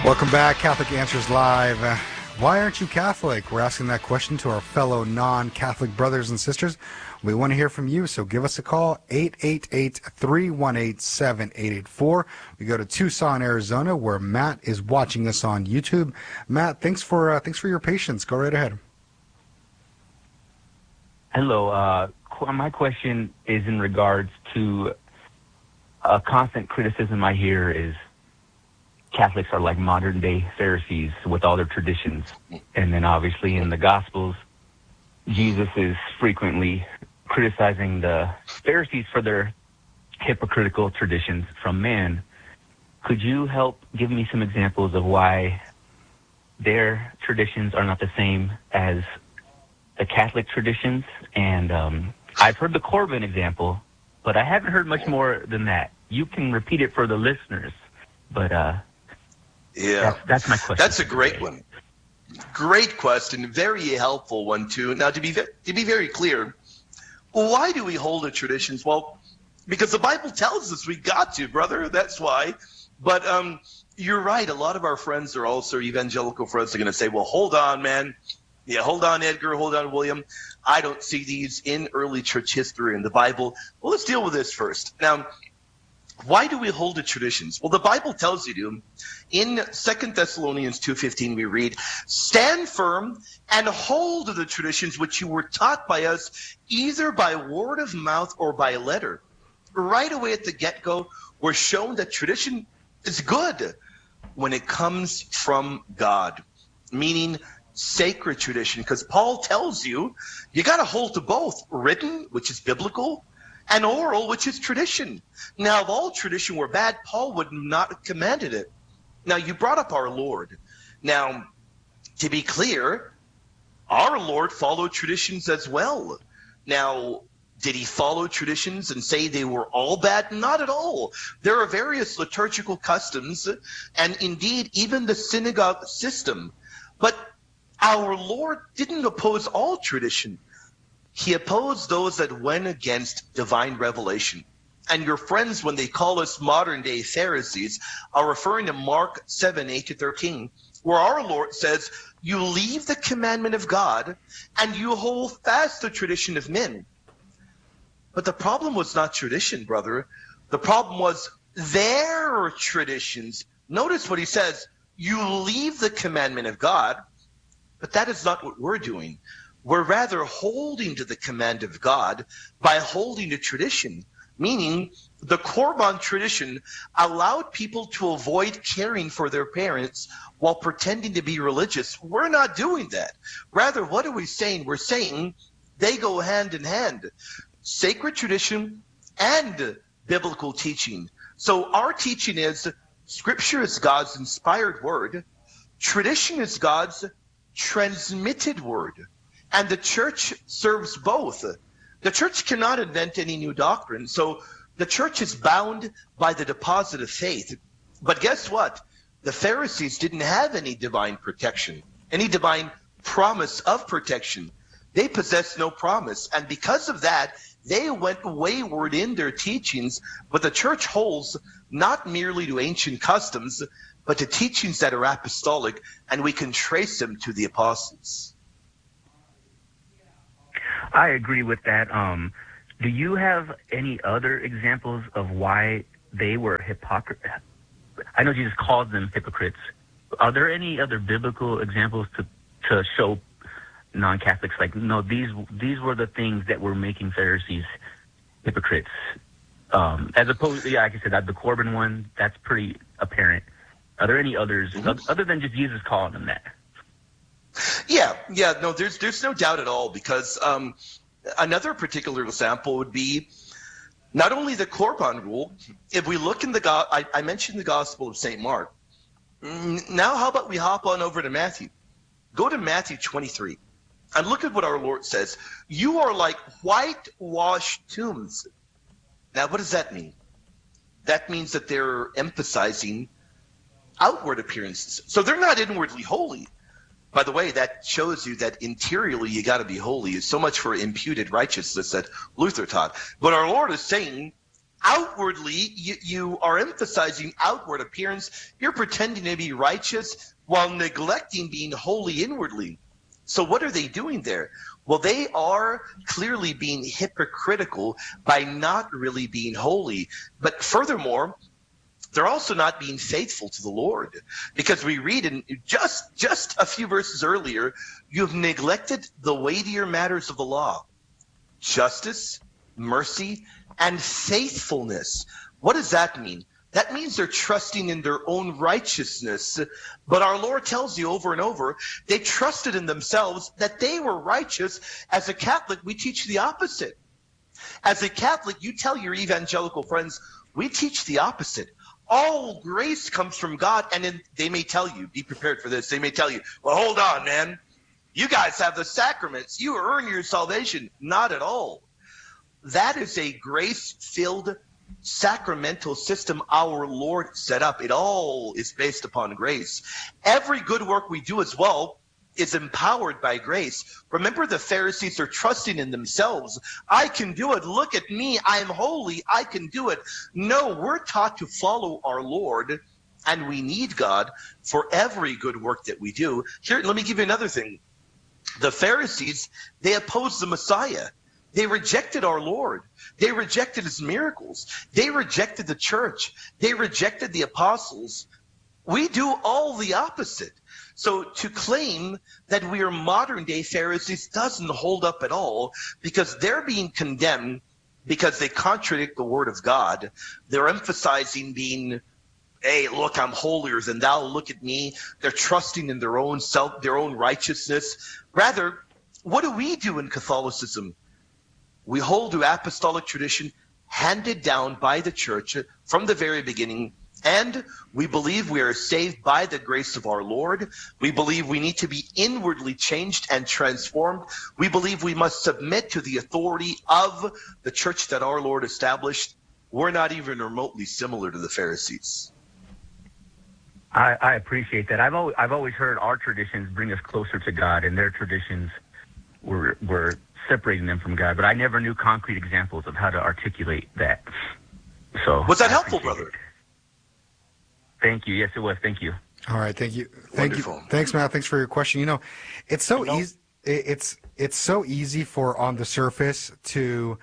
Welcome back, Catholic Answers Live. Why aren't you Catholic? We're asking that question to our fellow non-Catholic brothers and sisters. We want to hear from you, so give us a call, 888-318-7884. We go to Tucson, Arizona, where Matt is watching us on YouTube. Matt, thanks for your patience. Go right ahead. Hello. My question is in regards to a constant criticism I hear is Catholics are like modern-day Pharisees with all their traditions. And then obviously in the Gospels, Jesus is frequently criticizing the Pharisees for their hypocritical traditions from man. Could you help give me some examples of why their traditions are not the same as the Catholic traditions? And I've heard the Corban example, but I haven't heard much more than that. You can repeat it for the listeners, but that's my question. That's a great one. Great question. Very helpful one, too. Now, to be very clear, why do we hold the traditions? Well, because the Bible tells us we got to, brother. That's why. But you're right. A lot of our friends are also evangelical friends are going to say, well, hold on, man. Yeah, hold on, Edgar. Hold on, William. I don't see these in early church history in the Bible. Well, let's deal with this first. Now, why do we hold the traditions? Well, the Bible tells you to. In 2 Thessalonians 2:15, we read, stand firm and hold to the traditions which you were taught by us, either by word of mouth or by letter. Right away at the get-go, we're shown that tradition is good when it comes from God, meaning sacred tradition, because Paul tells you, you got to hold to both, written, which is biblical, and oral, which is tradition. Now, if all tradition were bad, Paul would not have commanded it. Now, you brought up our Lord. Now, to be clear, our Lord followed traditions as well. Now, did he follow traditions and say they were all bad? Not at all. There are various liturgical customs, and indeed, even the synagogue system. But our Lord didn't oppose all tradition. He opposed those that went against divine revelation. And your friends, when they call us modern-day Pharisees, are referring to Mark 7:8-13, where our Lord says, you leave the commandment of God and you hold fast the tradition of men. But the problem was not tradition, brother. The problem was their traditions. Notice what he says, you leave the commandment of God, but that is not what we're doing. We're rather holding to the command of God by holding to tradition, meaning the Corban tradition allowed people to avoid caring for their parents while pretending to be religious. We're not doing that. Rather, what are we saying? We're saying they go hand in hand, sacred tradition and biblical teaching. So our teaching is Scripture is God's inspired word, tradition is God's transmitted word. And the church serves both. The church cannot invent any new doctrine, so the church is bound by the deposit of faith. But guess what? The Pharisees didn't have any divine protection, any divine promise of protection. They possessed no promise, and because of that, they went wayward in their teachings. But the church holds not merely to ancient customs, but to teachings that are apostolic, and we can trace them to the apostles. I agree with that. Do you have any other examples of why they were hypocrites? I know Jesus called them hypocrites. Are there any other biblical examples to show non-Catholics like, no, these were the things that were making Pharisees hypocrites? As opposed to, like I said, the Corban one, that's pretty apparent. Are there any others other than just Jesus calling them that? Yeah, no, there's no doubt at all, because another particular example would be not only the Corban rule. If we look in I mentioned the Gospel of St. Mark. Now how about we hop on over to Matthew? Go to Matthew 23 and look at what our Lord says. You are like whitewashed tombs. Now what does that mean? That means that they're emphasizing outward appearances. So they're not inwardly holy. By the way, that shows you that interiorly you got to be holy. It's so much for imputed righteousness that Luther taught. But our Lord is saying outwardly, you are emphasizing outward appearance. You're pretending to be righteous while neglecting being holy inwardly. So what are they doing there? Well, they are clearly being hypocritical by not really being holy. But furthermore, they're also not being faithful to the Lord, because we read in just a few verses earlier, you have neglected the weightier matters of the law, justice, mercy, and faithfulness. What does that mean? That means they're trusting in their own righteousness. But our Lord tells you over and over, they trusted in themselves that they were righteous. As a Catholic, we teach the opposite. As a Catholic, you tell your evangelical friends, we teach the opposite. All grace comes from God. And then they may tell you, be prepared for this, they may tell you, well, hold on, man. You guys have the sacraments. You earn your salvation. Not at all. That is a grace-filled sacramental system our Lord set up. It all is based upon grace. Every good work we do as well is empowered by grace. Remember, the Pharisees are trusting in themselves. I can do it. Look at me. I am holy. I can do it. No, we're taught to follow our Lord, and we need God for every good work that we do. Here, let me give you another thing. The Pharisees, they opposed the Messiah. They rejected our Lord. They rejected his miracles. They rejected the church. They rejected the apostles. We do all the opposite. So to claim that we are modern day Pharisees doesn't hold up at all, because they're being condemned because they contradict the word of God. They're emphasizing being, hey, look, I'm holier than thou. Look at me. They're trusting in their own self, their own righteousness. Rather, what do we do in Catholicism? We hold to apostolic tradition handed down by the church from the very beginning, and we believe we are saved by the grace of our Lord. We believe we need to be inwardly changed and transformed. We believe we must submit to the authority of the church that our Lord established. We're not even remotely similar to the Pharisees. I appreciate that. I've always heard our traditions bring us closer to God, and their traditions were separating them from God. But I never knew concrete examples of how to articulate that. So was that helpful, brother? Thank you. Yes, it was. Thank you. All right. Thank you. Wonderful. You. Thanks, Matt. Thanks for your question. You know, it's so easy. It's so easy for on the surface to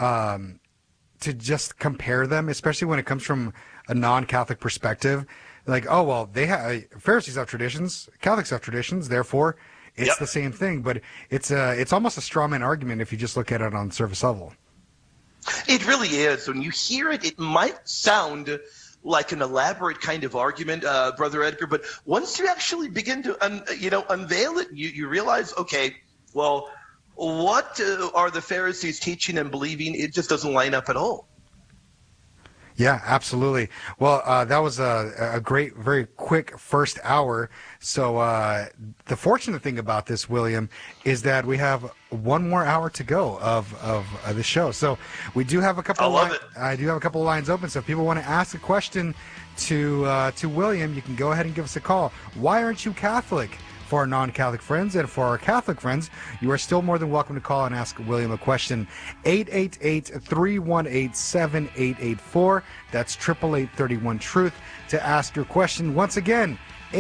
just compare them, especially when it comes from a non-Catholic perspective. Like, oh well, Pharisees have traditions, Catholics have traditions, therefore it's the same thing. But it's almost a straw man argument if you just look at it on surface level. It really is. When you hear it, it might sound like an elaborate kind of argument, Brother Edgar. But once you actually begin to unveil it, you realize, okay, well, what are the Pharisees teaching and believing? It just doesn't line up at all. Yeah, absolutely. Well, that was a great, very quick first hour. So the fortunate thing about this, William, is that we have one more hour to go of the show. So we do have a couple. I do have a couple of lines open. So if people want to ask a question to William, you can go ahead and give us a call. Why aren't you Catholic? For our non-Catholic friends, and for our Catholic friends, you are still more than welcome to call and ask William a question. 888-318-7884. That's 888-31-TRUTH to ask your question. Once again,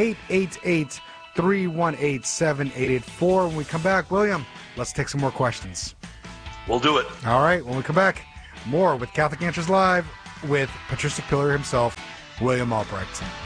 888-318-7884. When we come back, William, let's take some more questions. We'll do it. All right, when we come back, more with Catholic Answers Live with patristic pillar himself, William Albrecht.